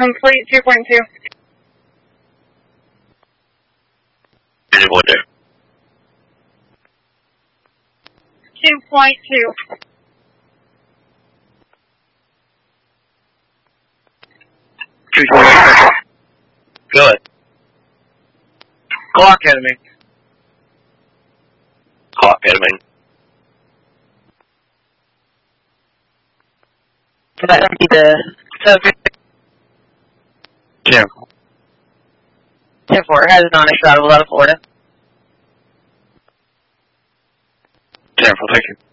Complete 2.2. 2.2. 2.2. Good. Clock enemy. Clock enemy. That would be the subject. 10. 10-4 has non-extradable out of Florida. 10 for thank you.